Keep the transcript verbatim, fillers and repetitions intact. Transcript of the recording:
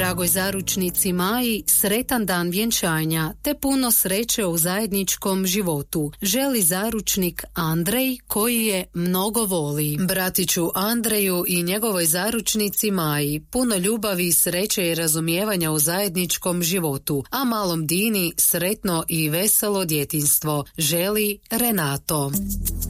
Dragoj zaručnici Maji sretan dan vjenčanja te puno sreće u zajedničkom životu. Želi zaručnik Andrej koji je mnogo voli. Bratiću Andreju i njegovoj zaručnici Maji puno ljubavi, sreće i razumijevanja u zajedničkom životu, a malom Dini sretno i veselo djetinjstvo. Želi Renato.